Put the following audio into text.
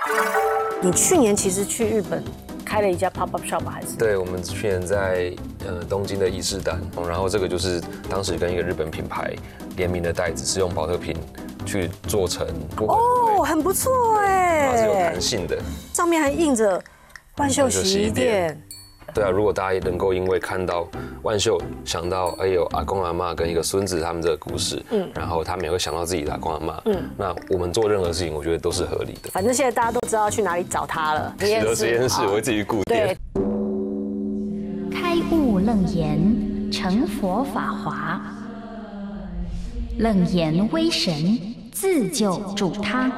你去年其实去日本开了一家 pop up shop 还是？ 对，我们去年在东京的伊势丹，然后这个就是当时跟一个日本品牌联名的袋子，是用保特瓶去做成哦，很不错哎， 然后是有弹性的， 上面还印着万秀洗衣店。 对啊，如果大家也能够因为看到万秀想到有阿公阿嬷跟一个孙子他们这个故事，然后他们也会想到自己的阿公阿嬷，那我们做任何事情，我觉得都是合理的。 反正现在大家都知道去哪里找他了。 实验室我会自己顾店。 开悟楞严，成佛法华，楞严威神，自救助他。